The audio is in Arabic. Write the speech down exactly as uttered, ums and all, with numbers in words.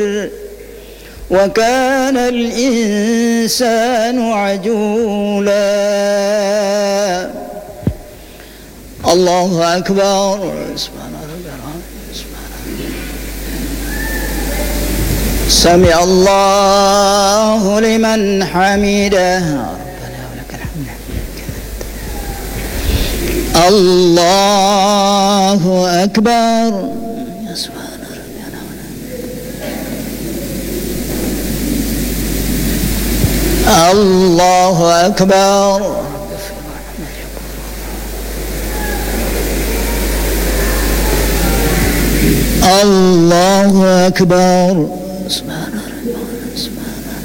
وكان الإنسان عجولا. الله أكبر. سبحان ربي. سمع الله لمن حمده. ربنا ولك الحمد. الله أكبر. سبحان ربي. الله أكبر. الله أكبر. سبحان